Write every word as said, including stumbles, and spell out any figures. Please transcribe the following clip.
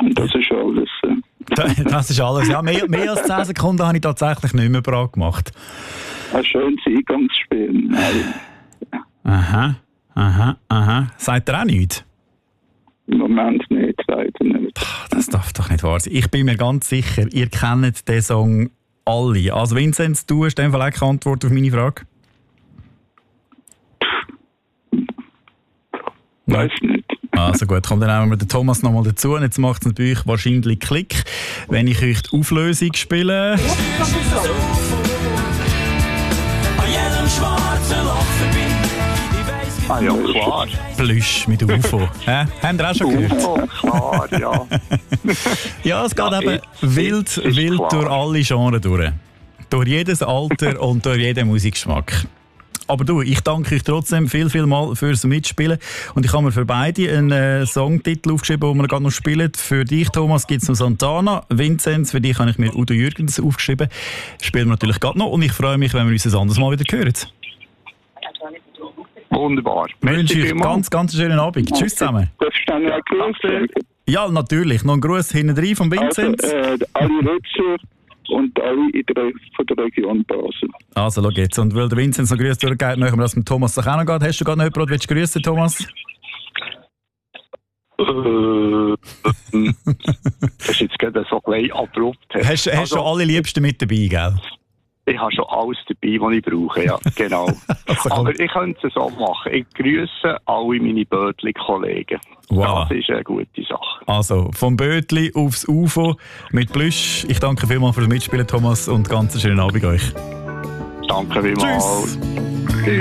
Und das ist alles. Äh. Das ist alles. Ja, mehr, mehr als zehn Sekunden habe ich tatsächlich nicht mehr bereit gemacht. Ein schönes Eingangsspiel. Aha, aha, aha. Sagt ihr auch nichts? Im Moment nicht, leider nicht. Pff, das darf doch nicht wahr sein. Ich bin mir ganz sicher, ihr kennt den Song alle. Also Vinzenz, du hast in dem Fall auch keine Antwort auf meine Frage? Weiß nicht. Also gut, komm, dann nehmen wir den Thomas noch mal dazu. Und jetzt macht es bei euch wahrscheinlich Klick, wenn ich euch die Auflösung spiele. An jedem schwarzen Loch vorbei. Ah ja, klar. Plüsch mit U F O. Hä? Habt ihr auch schon gehört? Oh, klar, ja. Ja, es geht Ja, eben ist- wild, ist wild klar. durch alle Genres durch. Durch jedes Alter und durch jeden Musikgeschmack. Aber du, ich danke euch trotzdem viel, viel mal fürs Mitspielen. Und ich habe mir für beide einen äh, Songtitel aufgeschrieben, den wir gerade noch spielen. Für dich, Thomas, gibt es noch Santana. Vinzenz, für dich habe ich mir Udo Jürgens aufgeschrieben. Spielen wir natürlich gerade noch. Und ich freue mich, wenn wir uns ein anderes Mal wieder hören. Wunderbar. Ich wünsche euch vielmals. ganz, ganz einen schönen Abend. Tschüss zusammen. Darfst du dann auch Grüße sagen? Ja, natürlich. Noch einen Gruß hinten rein von Vinzenz. Also, äh, alle Rutzer und alle in der, von der Region Basel. Also, schau jetzt. Und weil der Vinzenz noch Grüße durchgeht, nachdem das mit Thomas auch noch geht. Hast du gerade noch jemanden, willst du grüßen, Thomas? Äh, das ist jetzt gerade so ein bisschen abrupt. Hast, hast Also, schon alle Liebsten mit dabei, gell? Ich habe schon alles dabei, was ich brauche, ja, genau. Also, komm. Aber ich könnte es so machen. Ich grüße alle meine Bötli-Kollegen. Wow. Das ist eine gute Sache. Also, vom Bötli aufs U F O mit Plüsch. Ich danke vielmals fürs Mitspielen, Thomas, und ganz einen schönen Abend euch. Danke vielmals. Tschüss.